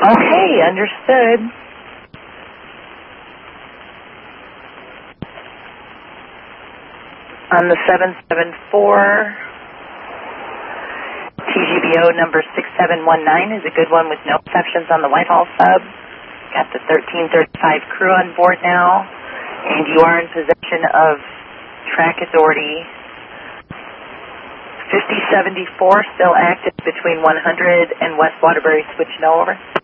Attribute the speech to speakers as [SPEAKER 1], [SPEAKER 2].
[SPEAKER 1] Okay, understood. On the 774, TGBO number 6719 is a good one with no exceptions on the Whitehall sub. Got the 1335 crew on board now, and you are in possession of track authority. 5074 still active between 100 and West Waterbury. Switch no over.